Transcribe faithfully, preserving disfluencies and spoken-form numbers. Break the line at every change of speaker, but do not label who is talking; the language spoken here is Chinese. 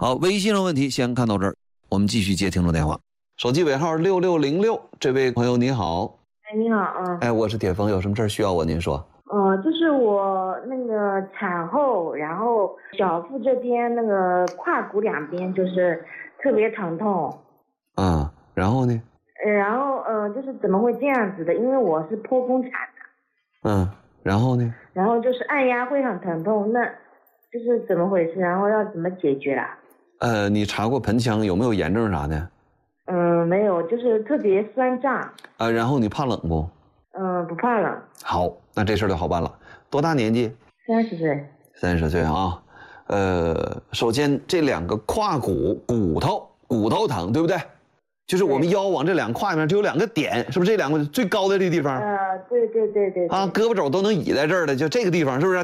好，微信上问题先看到这儿，我们继续接听众电话。手机尾号六六零六，这位朋友你好。
哎，你好，嗯。
哎，我是铁峰，有什么事儿需要我？您说。
呃，就是我那个产后，然后小腹这边那个胯骨两边就是特别疼痛。
啊，然后呢？
呃，然后呃，就是怎么会这样子的？因为我是剖宫产的。
嗯，然后呢？
然后就是按压会很疼痛，那就是怎么回事？然后要怎么解决啦？
呃，你查过盆腔有没有炎症啥的？
嗯，没有，就是特别酸胀。
啊，然后你怕冷不？
嗯，不怕冷。
好，那这事儿就好办了。多大年纪？
三十岁。
三十岁啊。呃，首先这两个胯骨骨头骨头疼，对不对？就是我们腰往这两胯里面就有两个点，是不是这两个最高的这个地方？
呃，对对对对。
啊，胳膊肘都能倚在这儿的，就这个地方，是不是？